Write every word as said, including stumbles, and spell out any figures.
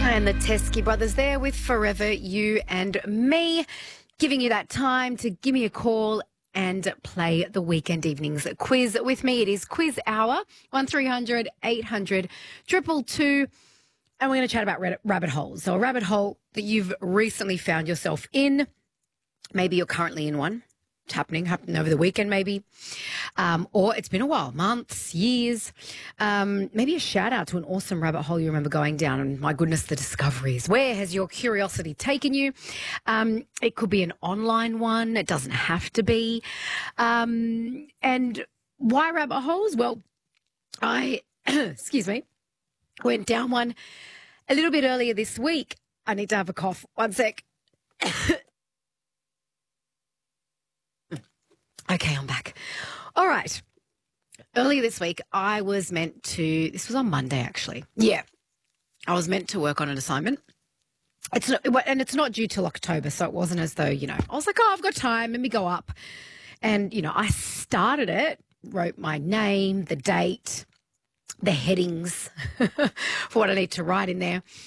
And the Teskey brothers there with Forever You and Me, giving you that time to give me a call and play the weekend evenings quiz with me. It is quiz hour, one three hundred eight hundred two two two, and we're going to chat about rabbit holes. So a rabbit hole that you've recently found yourself in. Maybe you're currently in one. It's happening, happened over the weekend maybe, um, or it's been a while, months, years. Um, maybe a shout out to an awesome rabbit hole you remember going down, and my goodness, the discoveries. Where has your curiosity taken you? Um, it could be an online one. It doesn't have to be. Um, and why rabbit holes? Well, I, excuse me, went down one a little bit earlier this week. I need to have a cough. One sec. Okay, I'm back. All right. Earlier this week, I was meant to, this was on Monday actually. Yeah. I was meant to work on an assignment. It's not, and it's not due till October, so it wasn't as though, you know, I was like, oh, I've got time, let me go up. And, you know, I started it, wrote my name, the date, the headings for what I need to write in there.